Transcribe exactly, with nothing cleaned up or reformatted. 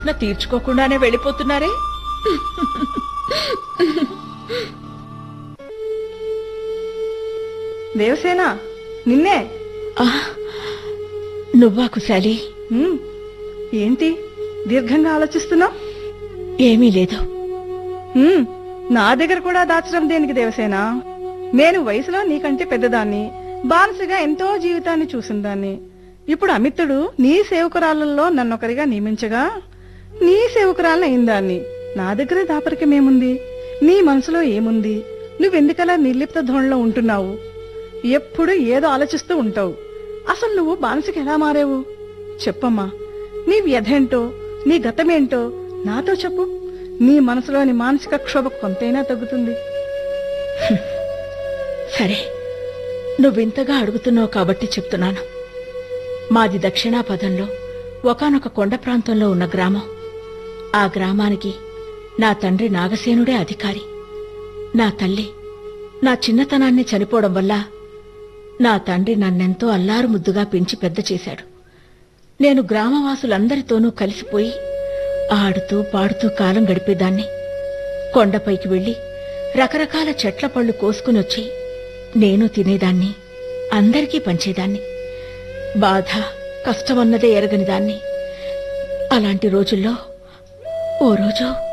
నా తీర్చుకోకుండానే వెళ్ళిపోతున్నారే. దేవసేన, నిన్నే. నువ్వా కుశాలి? ఏంటి దీర్ఘంగా ఆలోచిస్తున్నావు? ఏమీ లేదు. నా దగ్గర కూడా దాచడం దేనికి దేవసేన? నేను వయసులో నీకంటే పెద్దదాన్ని, బానిసగా ఎంతో జీవితాన్ని చూసిందాన్ని. ఇప్పుడు అమిత్తుడు నీ సేవకురాళ్లలో నన్నొకరిగా నియమించగా నీ సేవకురాలను అయిందాన్ని. నా దగ్గర దాపరికమేముంది? నీ మనసులో ఏముంది? నువ్వెందుకలా నిర్లిప్త ధోరణిలో ఉంటున్నావు? ఎప్పుడు ఏదో ఆలోచిస్తూ ఉంటావు. అసలు నువ్వు బానిసకి ఎలా మారేవు? చెప్పమ్మా, నీ వ్యధేంటో, నీ గతమేంటో నాతో చెప్పు. నీ మనసులోని మానసిక క్షోభ కొంతైనా తగ్గుతుంది. సరే, నువ్వింతగా అడుగుతున్నావు కాబట్టి చెప్తున్నాను. మాది దక్షిణాపథంలో ఒకానొక కొండ ప్రాంతంలో ఉన్న గ్రామం. ఆ గ్రామానికి నా తండ్రి నాగసేనుడే అధికారి. నా తల్లి నా చిన్నతనాన్ని చనిపోవడం వల్ల నా తండ్రి నన్నెంతో అల్లారు ముద్దుగా పెంచి పెద్ద చేశాడు. నేను గ్రామవాసులందరితోనూ కలిసిపోయి ఆడుతూ పాడుతూ కాలం గడిపేదాన్ని. కొండపైకి వెళ్లి రకరకాల చెట్ల పళ్ళు కోసుకుని వచ్చి నేను తినేదాన్ని, అందరికీ పంచేదాన్ని. బాధ కష్టమన్నదే ఎరగని దాన్ని. అలాంటి రోజుల్లో ఓ రోజు